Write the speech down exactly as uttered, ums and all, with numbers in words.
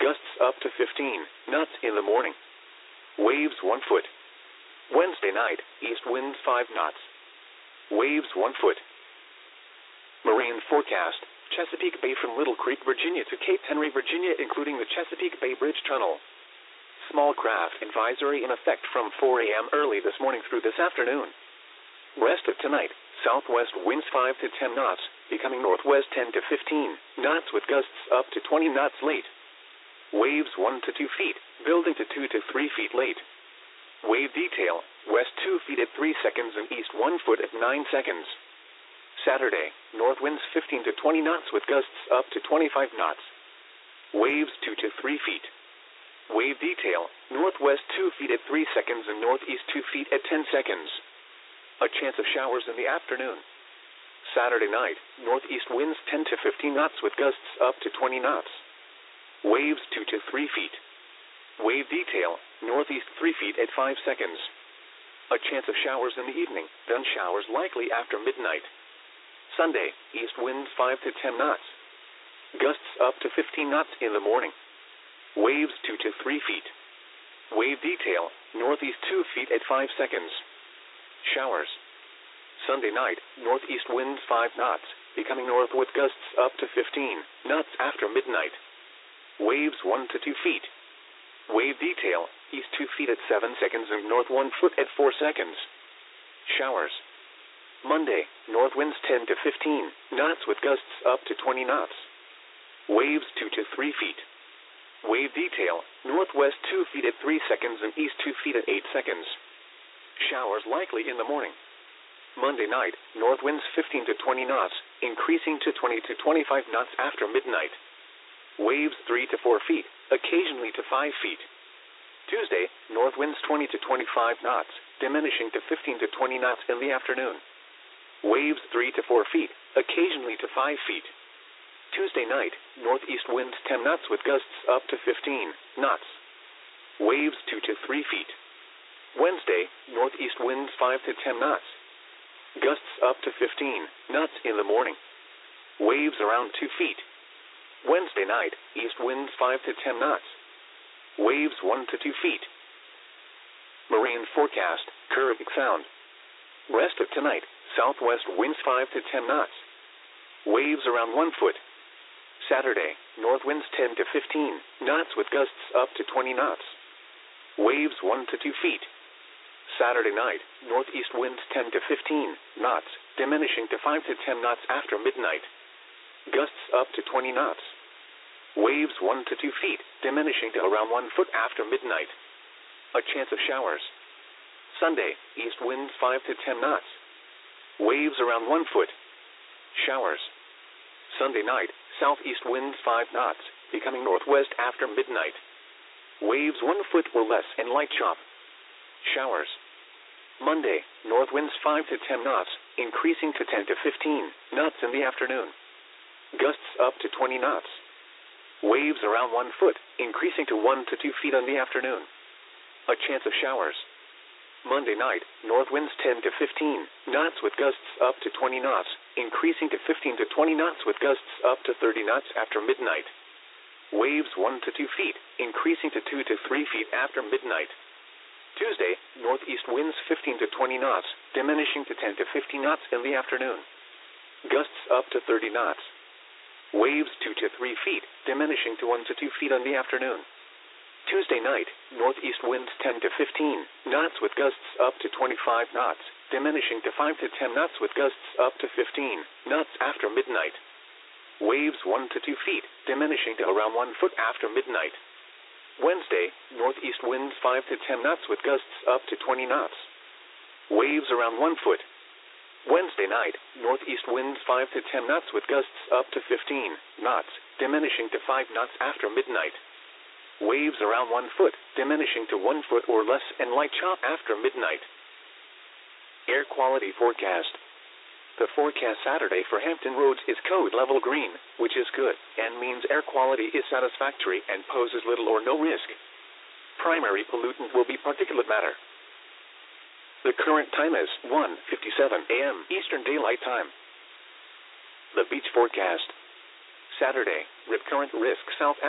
Gusts up to fifteen knots in the morning. Waves one foot. Wednesday night, east winds five knots. Waves one foot. Marine forecast. Chesapeake Bay from Little Creek, Virginia to Cape Henry, Virginia, including the Chesapeake Bay Bridge Tunnel. Small craft advisory in effect from four a m early this morning through this afternoon. Rest of tonight, southwest winds five to ten knots, becoming northwest ten to fifteen knots with gusts up to twenty knots late. Waves one to two feet, building to two to three feet late. Wave detail, west two feet at three seconds and east one foot at nine seconds. Saturday, north winds fifteen to twenty knots with gusts up to twenty-five knots. Waves two to three feet. Wave detail, northwest two feet at three seconds and northeast two feet at ten seconds. A chance of showers in the afternoon. Saturday night, northeast winds ten to fifteen knots with gusts up to twenty knots. Waves two to three feet. Wave detail, northeast three feet at five seconds. A chance of showers in the evening, then showers likely after midnight. Sunday, east winds five to ten knots. Gusts up to fifteen knots in the morning. Waves two to three feet. Wave detail, northeast two feet at five seconds. Showers. Sunday night, northeast winds five knots, becoming north with gusts up to fifteen knots after midnight. Waves one to two feet. Wave detail, east two feet at seven seconds and north one foot at four seconds. Showers. Monday, north winds ten to fifteen knots with gusts up to twenty knots. Waves two to three feet. Wave detail, northwest two feet at three seconds and east two feet at eight seconds. Showers likely in the morning. Monday night, north winds fifteen to twenty knots, increasing to twenty to twenty-five knots after midnight. Waves three to four feet, occasionally to five feet. Tuesday, north winds twenty to twenty-five knots, diminishing to fifteen to twenty knots in the afternoon. Waves three to four feet, occasionally to five feet. Tuesday night, northeast winds ten knots with gusts up to fifteen knots. Waves two to three feet. Wednesday, northeast winds five to ten knots. Gusts up to fifteen knots in the morning. Waves around two feet. Wednesday night, east winds five to ten knots. Waves one to two feet. Marine forecast, Caribbean Sound. Rest of tonight, southwest winds five to ten knots. Waves around one foot. Saturday, north winds ten to fifteen knots with gusts up to twenty knots. Waves one to two feet. Saturday night, northeast winds ten to fifteen knots, diminishing to five to ten knots after midnight. Gusts up to twenty knots. Waves one to two feet, diminishing to around one foot after midnight. A chance of showers. Sunday, east winds five to ten knots. Waves around one foot. Showers. Sunday night, southeast winds five knots, becoming northwest after midnight. Waves one foot or less and light chop. Showers. Monday, north winds five to ten knots, increasing to ten to fifteen knots in the afternoon. Gusts up to twenty knots. Waves around one foot, increasing to one to two feet in the afternoon. A chance of showers. Monday night, north winds ten to fifteen knots with gusts up to twenty knots, increasing to fifteen to twenty knots with gusts up to thirty knots after midnight. Waves one to two feet, increasing to two to three feet after midnight. Tuesday, northeast winds fifteen to twenty knots, diminishing to ten to fifteen knots in the afternoon. Gusts up to thirty knots. Waves two to three feet, diminishing to one to two feet in the afternoon. Tuesday night, northeast winds ten to fifteen knots with gusts up to twenty-five knots, diminishing to five to ten knots with gusts up to fifteen knots after midnight. Waves one to two feet, diminishing to around one foot after midnight. Wednesday, northeast winds five to ten knots with gusts up to twenty knots. Waves around one foot. Wednesday night, northeast winds five to ten knots with gusts up to fifteen knots, diminishing to five knots after midnight. Waves around one foot, diminishing to one foot or less and light chop after midnight. Air quality forecast. The forecast Saturday for Hampton Roads is code level green, which is good, and means air quality is satisfactory and poses little or no risk. Primary pollutant will be particulate matter. The current time is one fifty-seven a m Eastern Daylight Time. The beach forecast. Saturday, rip current risk south